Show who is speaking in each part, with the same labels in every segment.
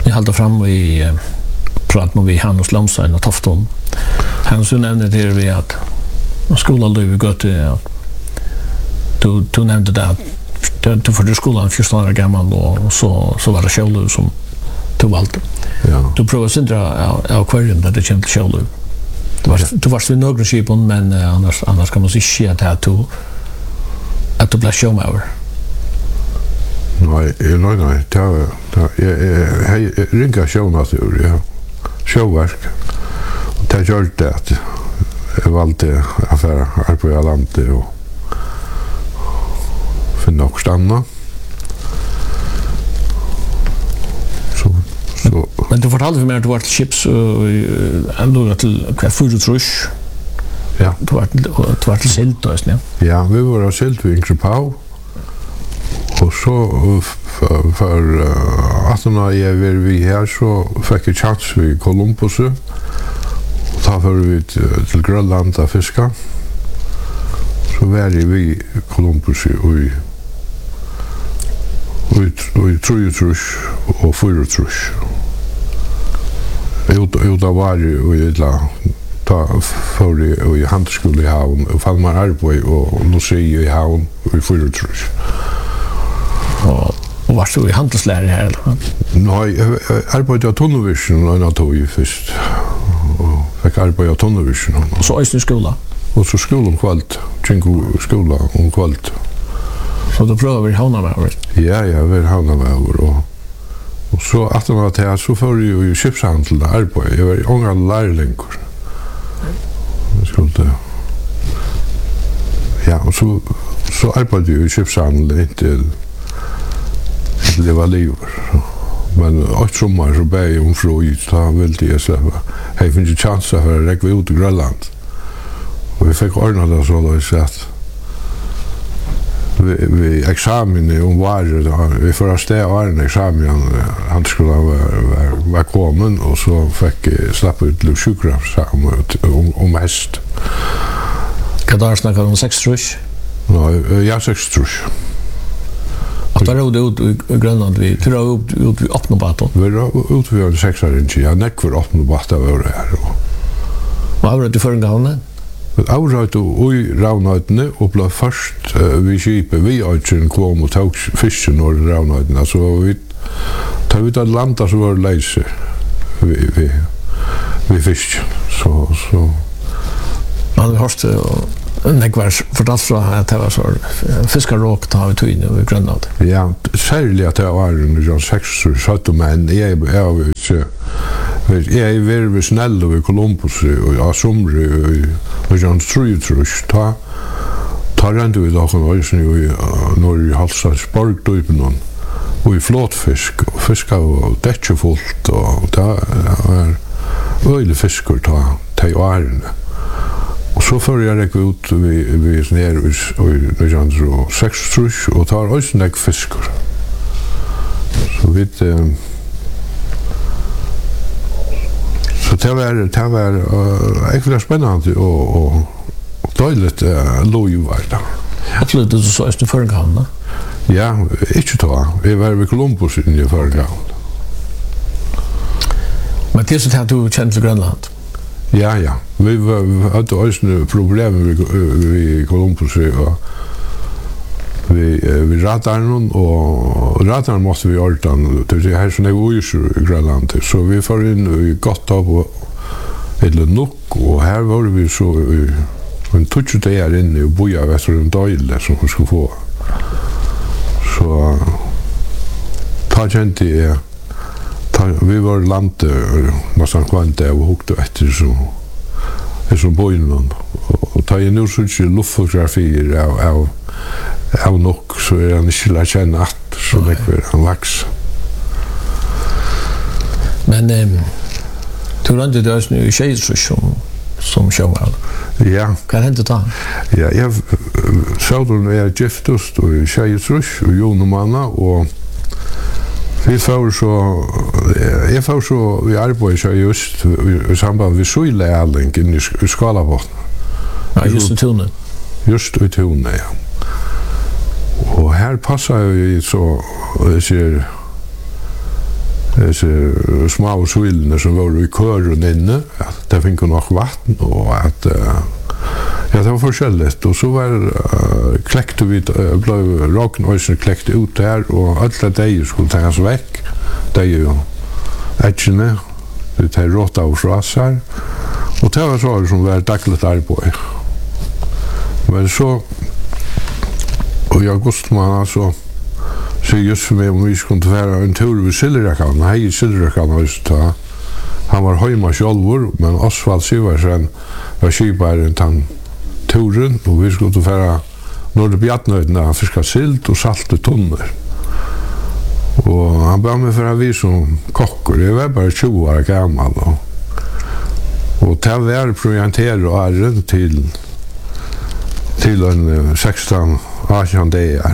Speaker 1: Vi håller fram i pratar med Hannes Lomstein och Tofton. Han så nämnde det vi att skolan då vi gått att du nämnde det att du för skolan 14 år gammal och så var det själv som du valde.
Speaker 2: Ja.
Speaker 1: Du provade syndra av akvarium där det kände själv. Du var så några skipon men annars kan man säga att du blev showmauer.
Speaker 2: Nej. Jag ringa shownatur, ja. Showverk. Det gör det att jag valde affärer här på landet och finna och stanna. Så.
Speaker 1: Men du fortalte mig att du var till chips ändå till kvällfurutrush.
Speaker 2: Ja.
Speaker 1: Du var till silt då, ja.
Speaker 2: Ja, vi var av silt vid Ingrepau. Och så för 18 år vi här så fick jag chans vid Columbus. Och då var vi till Grönland att fiska. Så var vi i Columbus och trojutrush och fyrutrush. Jag var ju ta för i handskola i havn och fall man arbete och nu ser jag i havn och i fyrutrush.
Speaker 1: Och var så i handelslärer här eller?
Speaker 2: Nej, arbetade tonvision och tog ju först. Och fick arbeta tonvision.
Speaker 1: Och så i skola.
Speaker 2: Och så skolan kvalt, tjänko skola och kvalt.
Speaker 1: Så då prövar vi havna med över.
Speaker 2: Ja, vi havna med över och så att man att så får ju skeppshandel arbete. Jag var unga lärlingar. Jag skulle ja, och så arbetade ju skeppshandel inte det var lever. Men 8 sommar så bär jag fröjd så ville jag släppa. Jag fick en chans för att räcka ut i Grönland. Och vi fick ordna det så att vi examen var vi får stä en examen han skulle vara kommen och så fick släppa ut till sjukhuset om häst.
Speaker 1: Kan du snacka om 6 trush?
Speaker 2: Nej, jag 6 trush.
Speaker 1: Och där rode ut i Grönland vi tror ut vid Öppnabaton.
Speaker 2: Vi var ut vid 6 inch. Jag näck för Öppnabaton över här.
Speaker 1: Vad var det för en gång?
Speaker 2: Avrat och i Ravnöjtene och blev först vid skipet vi öjtsen kom och tog fisken och Ravnöjtene. Så vi tar vi att landa så var det läser vi fisken. Så.
Speaker 1: Man har hört det var fortalt från att det var så fiskarråk tar vi tog in i Grönland.
Speaker 2: Ja, särskilt att det var en 6 så men jag är väldigt snäll och i Columbus och somri och John Trujutrush tar rände vi då kan i Norge Halsborg typen och i flåtfisk och fiska och däckefullt och det är öjlig fiskar ta i åren. Och så får jag räcka ut vi ner i John 6 trush och tar öjlig fiskar. Så vi så det var ekvile spännande och dåligt lojvar där.
Speaker 1: Absolut, det så är det för en gång.
Speaker 2: Ja, inte då. Vi var vid Columbus i förra gången.
Speaker 1: Men det så att du kände Grönland.
Speaker 2: Ja. Vi hade också problem vid Columbus och vi radarn och radarn måste vi ordan det här som är i Grönland så vi får in i gott av eller nok och här var vi så en touch där inne och boja väster en döjle som vi skulle få så tagenti vi var landet nästan kvante och hukte efter så är som bojen och ta ju nu så luftfotografier av nok så är han inte lärt känna att så mycket han lax.
Speaker 1: Men du rönte det nu i tjejtrush som showman.
Speaker 2: Ja.
Speaker 1: Kan hända ta?
Speaker 2: Ja, jag såg då när jag giftust och i tjejtrush och Jon och Manna och vi får så vi arbetar just i samband med sjölärling i Skalavån.
Speaker 1: Ja, just i tunneln.
Speaker 2: Just i tunneln, ja. Och här passar ju så det ser disse små svilene som var i køren inne, at det fikk nok vatten, og at ja, det var forskjelligt. Og så var klekte vi, ble råknøysen klekte ut der, og alle deir skulle tas vekk. Det er jo etjene, det er råta og frasar. Og det var så som var dagligt arbeid. Men så, og i august måned, så just for meg om vi skulle være en tur ved Silderekan, hei Silderekan, han var høyma sjálfur, men Osvald Siversen var skiparen til turen, og vi skulle være Norge Bjartnøyden, fiska sild og salte tunner. Og han bad meg for å vi som kokker, jeg var bare 20 år gammal, og til å være proviantere åren til en 16-18 dager.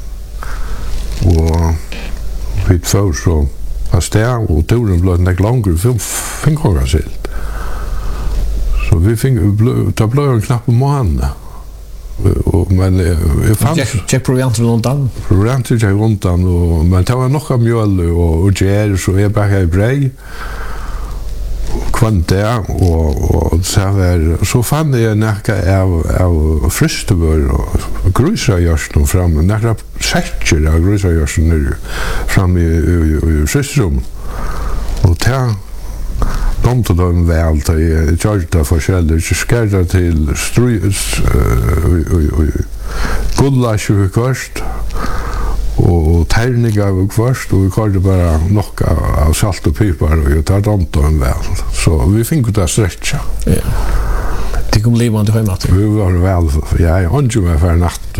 Speaker 2: Og vi får så av sted, og turen ble en langere, vi fikk året silt. Så vi fikk, det ble en knapp måned. Men jeg fann...
Speaker 1: Tjekk provianter rundt an?
Speaker 2: Provianter tjekk rundt an, men det var nokka mjøl og gjer, så jeg bakka i brei. Kvant det, og så fann jeg nekka av fristebør og grusrajørsten fram, nekka sekker av grusrajørsten fram i fristrum. Og det domte dem vel til jeg gjør det forskjellig, ikke skjer det til gullasje vi først, og terninger vi først, og vi kallte bare nok av salt og pipar, og jeg tar domte dem vel. Så vi fikk det stretcha.
Speaker 1: Ja. Det kom livet til høymatt?
Speaker 2: Vi var vel, jeg ikke med for natt.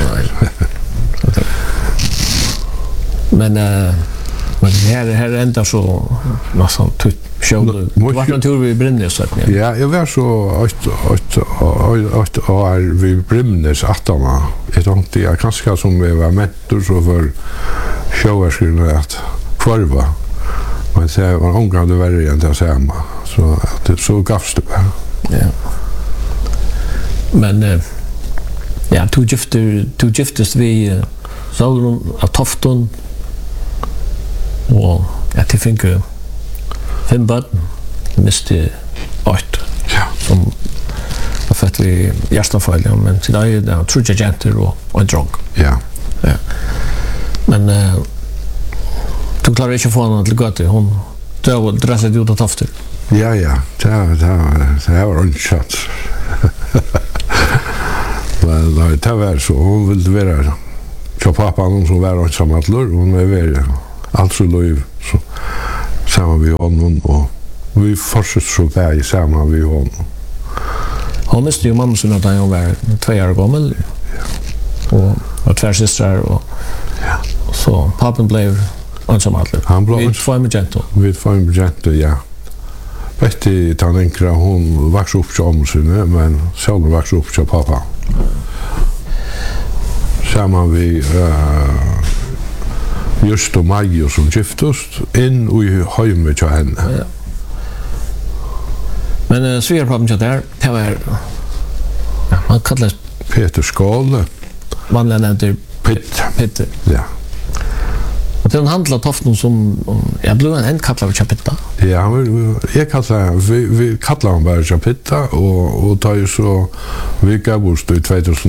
Speaker 1: Men her enda så masse tutt. Du var en tur vid Brimnes?
Speaker 2: Ja, jeg var så 8 år vid Brimnes 18. Jeg tenkte jeg kanskje som jeg var mentor så for sjøverskrivene at kvarva. Men det var omgående verre enn det samme. Så gavs det bare.
Speaker 1: Ja. Men ja, du giftes vi Solrun av Tofton og ja, til finke 5 barn, miste 8, som var født i hjertefeil, men til deg er det 3 jenter og en drog.
Speaker 2: Ja.
Speaker 1: Men du klarer ikke å få henne til gøte, hun dresset ut av Tofter.
Speaker 2: Ja, det var en kjøtt. Men det var så, hun ville være til pappaen som var ensamhetler, hun ville være alt så løy, så sammen vi honom, og vi fortsatte så vei sammen vi honom.
Speaker 1: Hun miste jo mamma sin at han var 2 år gammel, og var 2 systrar, og så pappen ble ensamhetler. Vi 2 med jenter.
Speaker 2: Vi 2 med jenter, ja. Betty Tanenkra, hun vokste opp til omsynet, men selv vokste opp til pappa. Sammen vi just og Majo som giftust inn i høyme til henne.
Speaker 1: Ja. Men svigerpappen til der, det var man kallar
Speaker 2: Peter Skåle.
Speaker 1: Vanlig nevnte Petter.
Speaker 2: Ja.
Speaker 1: Og til han handla Toften som jeg ble en kallar Chapitta.
Speaker 2: Ja, vi kallar han bare Chapitta, og da jo så vi gav oss i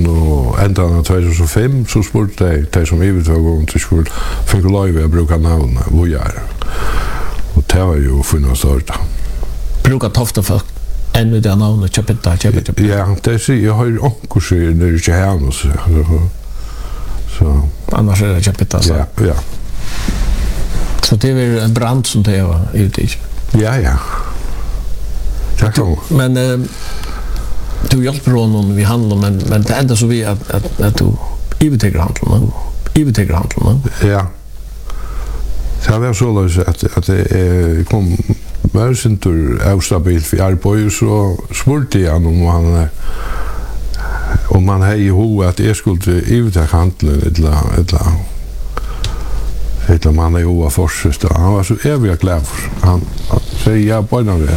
Speaker 2: 2005, så spurte de som ivetøg om til skulle finne lov å bruke navnet, hvor jeg er. Og det var jo funnet stort.
Speaker 1: Bruker Toften folk enn det navnet Chapitta?
Speaker 2: Ja, det sier, jeg har onkelser når det ikke er noe, så. Annars
Speaker 1: det Chapitta, så?
Speaker 2: Ja.
Speaker 1: Så det var en brand som det var ute i?
Speaker 2: Ja. Takk om.
Speaker 1: Men du hjelper honom vi handlar, men det enda så vi at du ivetegger handelen.
Speaker 2: Ja. Det var så løs at jeg kom bare sin tur avstabilt for arbeid, så spurte jeg han om han hei i hoved at jeg skulle ivetegge handelen eller man er ova forsøst, og han var så evig glad for. Han sier, ja, bøyna det.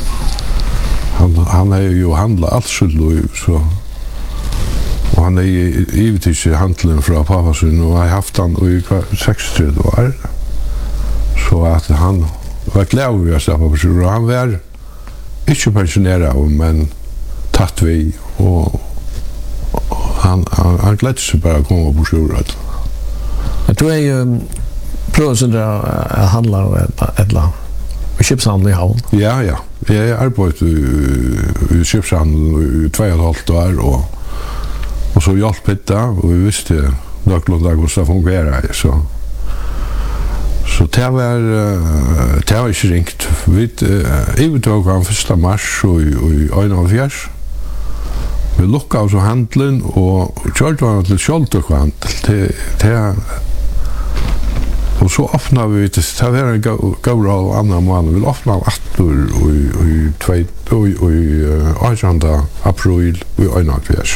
Speaker 2: Han er jo handlet alt sitt lov, så. Og han er givetvis handelen fra pappa sin, og jeg har haft han i 36 år. Så at han var glad over å slappe på sjur, og han var ikke pensjoneret, men tatt vi, og han gledde seg bare å komme på sjur.
Speaker 1: Jeg tror jeg prøver å handle et eller annet. Skipshandel i havn?
Speaker 2: Ja. Jeg arbeidet i skipshandel i 2,5 år, og så hjalp det, og vi visste noenlunde hvordan det fungerer. Så det var ikke ringt. Vi tog han 1. mars i 1941. Vi lukket oss av handelen, og kjørte han til kjøltøkhandel. Og så åpnet vi, det var en gaur av annan måned, vi åpnet atter i 18. april i 1941.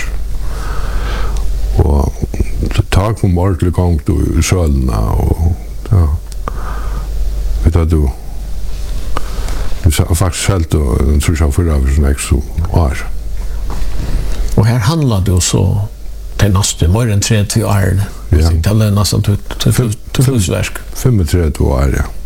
Speaker 2: Og tak kom ordentlig gang i sølene, og ja, vet du, vi har faktisk selv en trusjav for av sånn ekso år.
Speaker 1: Og her handler du så til neste, mer enn 30 år.
Speaker 2: Ja.
Speaker 1: Det er nesten til flytversk.
Speaker 2: 35 år, ja.